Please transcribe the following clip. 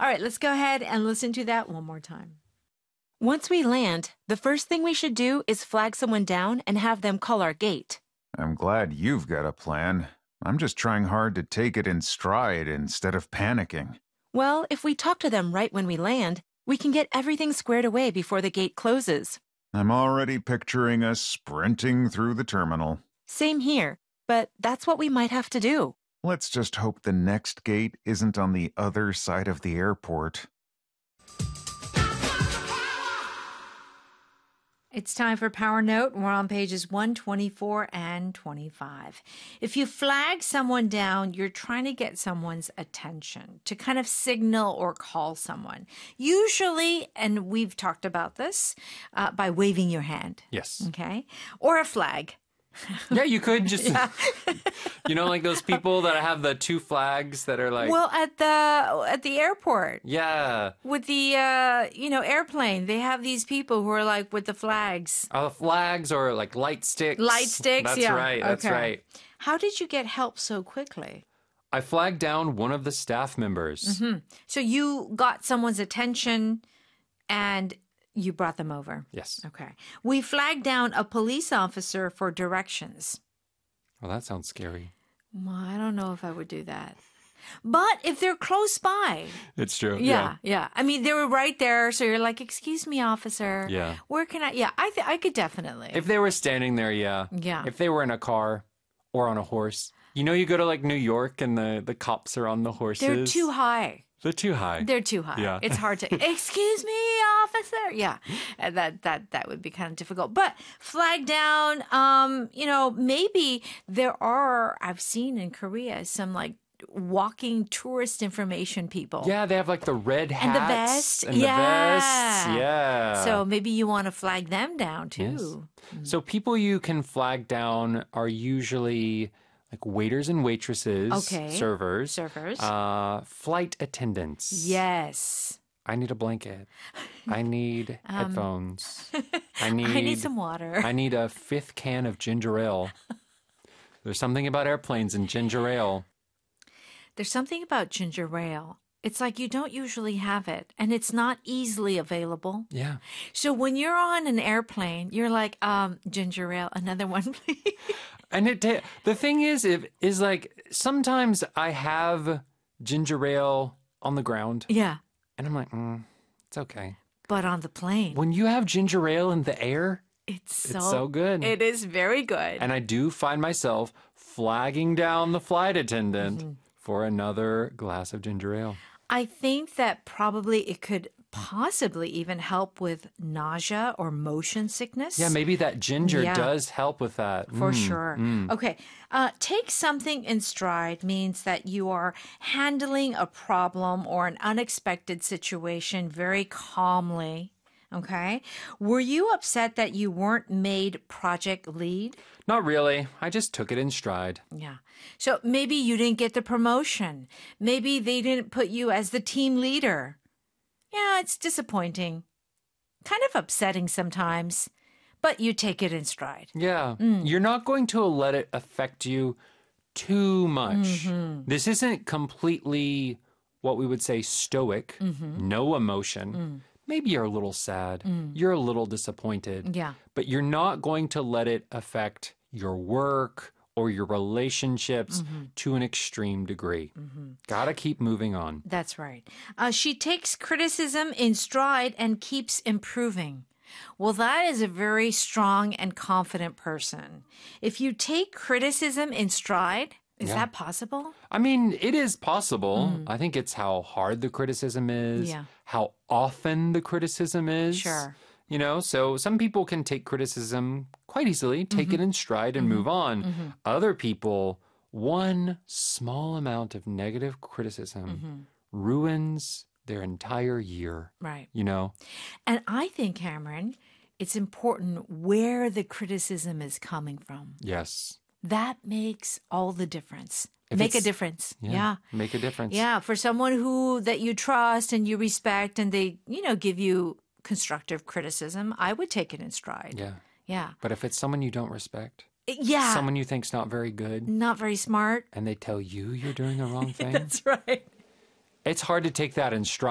All right, let's go ahead and listen to that one more time. Once we land, the first thing we should do is flag someone down and have them call our gate. I'm glad you've got a plan. I'm just trying hard to take it in stride instead of panicking. Well, if we talk to them right when we land, we can get everything squared away before the gate closes. I'm already picturing us sprinting through the terminal. Same here, but that's what we might have to do. Let's just hope the next gate isn't on the other side of the airport. It's time for Power Note. We're on pages 124 and 25. If you flag someone down, you're trying to get someone's attention, to kind of signal or call someone. Usually, and we've talked about this, by waving your hand. Yes. Okay? Or a flag. Yeah, you could just, like those people that have the two flags that are like. Well, at the airport. Yeah. With the, airplane, they have these people who are like with the flags. Flags or like light sticks. Light sticks, That's yeah. right. That's Okay. right. How did you get help so quickly? I flagged down one of the staff members. Mm-hmm. So you got someone's attention and you brought them over. Yes. Okay. We flagged down a police officer for directions. Well, that sounds scary. Well, I don't know if I would do that. But if they're close by. It's true. Yeah. I mean, they were right there. So you're like, excuse me, officer. Yeah. Where can I? Yeah, I could definitely. If they were standing there, yeah. Yeah. If they were in a car or on a horse. You go to like New York and the cops are on the horses. They're too high. They're too high. They're too high. Yeah. It's hard to, excuse me, officer. Yeah. That would be kind of difficult. But flag down, maybe I've seen in Korea some like walking tourist information people. Yeah, they have like the red hats. And the vest. And the vests. Yeah. So maybe you want to flag them down too. Yes. So people you can flag down are usually like waiters and waitresses, servers, flight attendants. Yes. I need a blanket. I need headphones. I need some water. I need a 5th can of ginger ale. There's something about airplanes and ginger ale. There's something about ginger ale. It's like you don't usually have it, and it's not easily available. Yeah. So when you're on an airplane, you're like, ginger ale, another one, please. And the thing is like sometimes I have ginger ale on the ground. Yeah. And I'm like, it's okay. But on the plane. When you have ginger ale in the air, it's so good. It is very good. And I do find myself flagging down the flight attendant for another glass of ginger ale. I think that probably it could possibly even help with nausea or motion sickness. Yeah, maybe that ginger does help with that. For sure. Okay. Take something in stride means that you are handling a problem or an unexpected situation very calmly. Okay. Were you upset that you weren't made project lead? Not really. I just took it in stride. Yeah. So maybe you didn't get the promotion. Maybe they didn't put you as the team leader. Yeah, it's disappointing. Kind of upsetting sometimes, but you take it in stride. Yeah. You're not going to let it affect you too much. This isn't completely what we would say stoic, no emotion. Maybe you're a little sad. You're a little disappointed. Yeah. But you're not going to let it affect your work or your relationships to an extreme degree. Gotta keep moving on. That's right. She takes criticism in stride and keeps improving. Well, that is a very strong and confident person. If you take criticism in stride, is that possible? I mean, it is possible. I think it's how hard the criticism is, how often the criticism is. Sure. So some people can take criticism quite easily, take it in stride and move on. Other people, one small amount of negative criticism ruins their entire year. Right. And I think, Cameron, it's important where the criticism is coming from. Yes. That makes all the difference. Make a difference. Make a difference. Yeah. For someone that you trust and you respect and they, give you constructive criticism, I would take it in stride. Yeah. Yeah. But if it's someone you don't respect, someone you think's not very good, not very smart, and they tell you you're doing the wrong thing, that's right. It's hard to take that in stride.